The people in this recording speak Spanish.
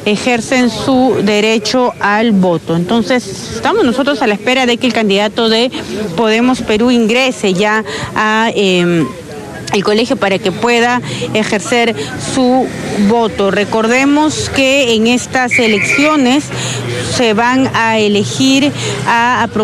ejercen su derecho al voto. Entonces, estamos nosotros a la espera de que el candidato de Podemos Perú ingrese ya a el colegio para que pueda ejercer su voto. Recordemos que en estas elecciones se van a elegir a